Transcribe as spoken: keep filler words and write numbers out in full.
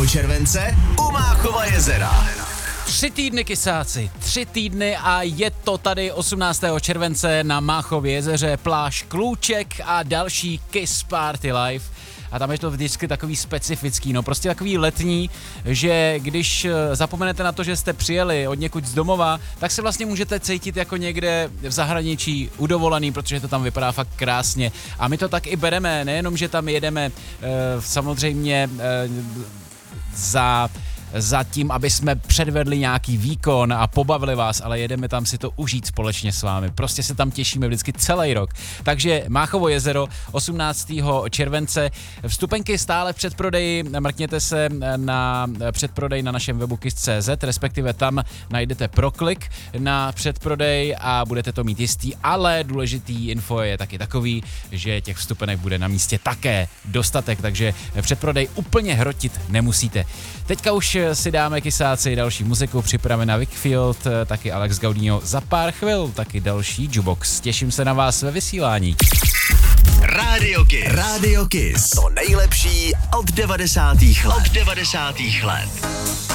července u Máchova jezera. Tři týdny, kysáci, tři týdny a je to tady osmnáctého července na Máchově jezeře, pláž Klůček a další Kiss Party Live. A tam je to vždycky takový specifický, no prostě takový letní, že když zapomenete na to, že jste přijeli od někud z domova, tak se vlastně můžete cítit jako někde v zahraničí udovolený, protože to tam vypadá fakt krásně. A my to tak i bereme, nejenom, že tam jedeme e, samozřejmě e, za... za tím, aby jsme předvedli nějaký výkon a pobavili vás, ale jedeme tam si to užít společně s vámi. Prostě se tam těšíme vždycky celý rok. Takže Máchovo jezero osmnáctého července. Vstupenky stále v předprodeji. Mrkněte se na předprodej na našem webu kiss tečka cé zet, respektive tam najdete proklik na předprodej a budete to mít jistý, ale důležitý info je taky takový, že těch vstupenek bude na místě také dostatek, takže předprodej úplně hrotit nemusíte. Teďka už si dáme, kysáci, další muziku, připravená Wickfield, taky Alex Gaudino za pár chvil, taky další Jukebox. Těším se na vás ve vysílání. Radio Kiss. Radio Kiss. To nejlepší od devadesátých let. Od devadesátých let.